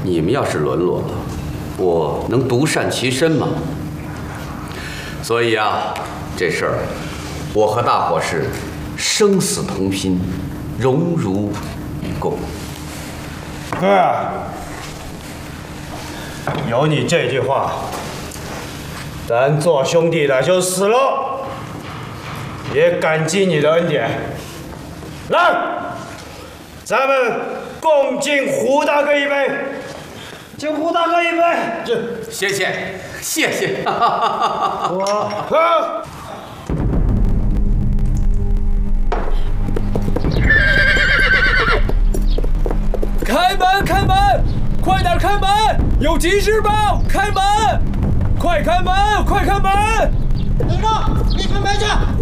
你们要是沦落了，我能独善其身吗？所以啊，这事儿，我和大伙是生死同拼，荣辱与共。 哥啊，有你这句话，咱做兄弟的就死了，也感激你的恩典。来，咱们共敬胡大哥一杯，敬胡大哥一杯。 谢谢，谢谢。 喝。 开门！开门！快点开门！有急事报！开门！快开门！快开门！ 老赵，你开门去！